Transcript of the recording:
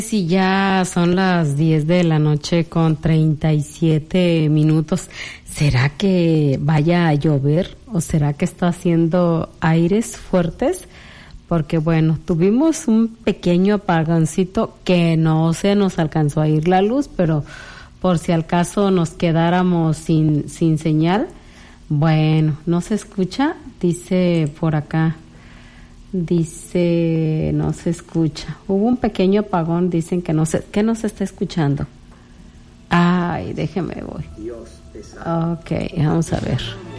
Sí, ya son las 10 de la noche con 37 minutos. ¿Será que vaya a llover o será que está haciendo aires fuertes? Porque bueno, tuvimos un pequeño apagoncito que no se nos alcanzó a ir la luz, pero por si al caso nos quedáramos sin señal. Bueno, ¿no se escucha? Dice por acá. Dice, no se escucha. Hubo un pequeño apagón, dicen que no se está escuchando. Ay, déjeme voy. Ok, vamos a ver.